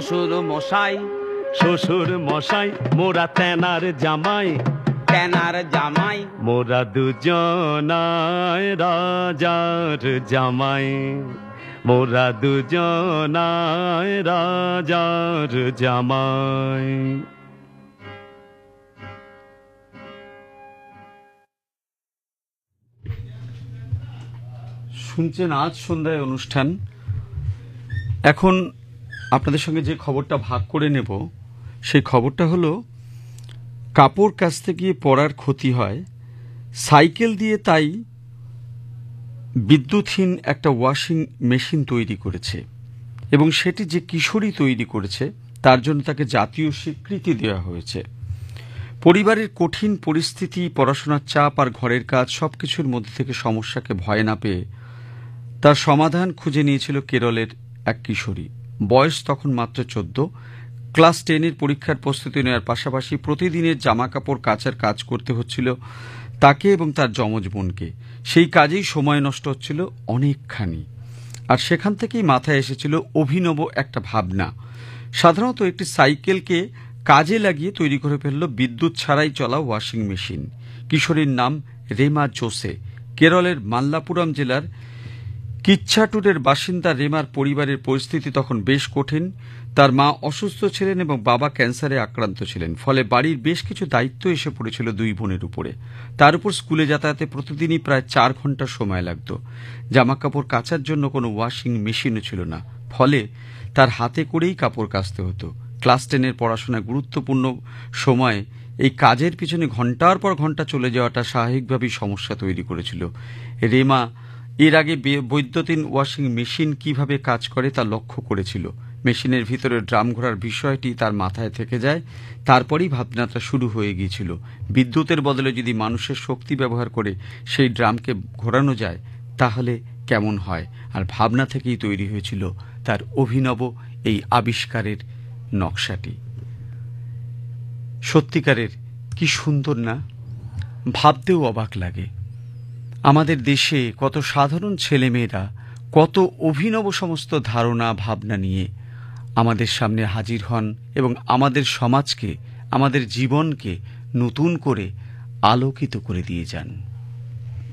শ্বশুর মশাই, শ্বশুর মশাই মোরা তেনার জামাই, তেনার জামাই, মোরা দুজনায় রাজার জামাই, মোরা দুজনায় রাজার জামাই। শুনছেন আজ সন্ধ্যায় অনুষ্ঠান। এখন আপনাদের সঙ্গে যে খবরটা ভাগ করে নেব সেই খবরটা হলো কাপড় কাচতে গিয়ে পরার ক্ষতি হয়, সাইকেল দিয়ে তাই বিদ্যুৎহীন একটা ওয়াশিং মেশিন তৈরি করেছে এবং সেটি যে কিশোরী তৈরি করেছে তার জন্য তাকে জাতীয় স্বীকৃতি দেওয়া হয়েছে। পরিবারের কঠিন পরিস্থিতি, পড়াশোনার চাপ আর ঘরের কাজ সবকিছুর মধ্যে থেকে সমস্যাকে ভয় না পেয়ে তার সমাধান খুঁজে নিয়েছিল কেরলের এক কিশোরী। বয়স তখন মাত্র 14। ক্লাস 10-এর পরীক্ষার প্রস্তুতি নেওয়ার পাশাপাশি প্রতিদিনের জামাকাপড় কাচার কাজ করতে হচ্ছিল তাকে এবং তার যমজ বোনকে। সেই কাজেই সময় নষ্ট হচ্ছিল অনেকখানি। আর সেখান থেকেই মাথায় এসেছিল অভিনব একটা ভাবনা। সাধারণত একটি সাইকেলকে কাজে লাগিয়ে তৈরি করে ফেলল বিদ্যুৎ ছাড়াই চলা ওয়াশিং মেশিন। কিশোরীর নাম রেমা জোসে। কেরলের মাল্লাপুরম জেলার কিচ্ছাটুরের বাসিন্দা রেমার পরিবারের পরিস্থিতি তখন বেশ কঠিন। তার মা অসুস্থ ছিলেন এবং বাবা ক্যান্সারে আক্রান্ত ছিলেন। ফলে বাড়ির বেশ কিছু দায়িত্ব এসে পড়েছিল দুই বোনের উপরে। তার উপর স্কুলে যাতায়াতে প্রতিদিনই প্রায় 4 ঘন্টা সময় লাগত। জামাকাপড় কাচার জন্য কোনো ওয়াশিং মেশিনও ছিল না, ফলে তার হাতে করেই কাপড় কাচতে হতো। ক্লাস 10-এর পড়াশোনায় গুরুত্বপূর্ণ সময়ে এই কাজের পিছনে ঘন্টার পর ঘন্টা চলে যাওয়াটা স্বাভাবিকভাবেই সমস্যা তৈরি করেছিল। রেমা এর আগে বৈদ্যুতিন ওয়াশিং মেশিন কিভাবে কাজ করে তা লক্ষ্য করেছিল। মেশিনের ভিতরে ড্রাম ঘোরার বিষয়টি তার মাথায় থেকে যায়। তারপরেই ভাবনাটা শুরু হয়ে গিয়েছিল, বিদ্যুতের বদলে যদি মানুষের শক্তি ব্যবহার করে সেই ড্রামকে ঘোরানো যায় তাহলে কেমন হয়। আর ভাবনা থেকেই তৈরি হয়েছিল তার অভিনব এই আবিষ্কারের নকশাটি। সত্যিকারের কি সুন্দর না? ভাবতেও অবাক লাগে। আমাদের দেশে কত সাধারণ ছেলেমেয়েরা কত অভিনব সমস্ত ধারণা ভাবনা নিয়ে আমাদের সামনে হাজির হন এবং আমাদের সমাজকে, আমাদের জীবনকে নতুন করে আলোকিত করে দিয়ে যান।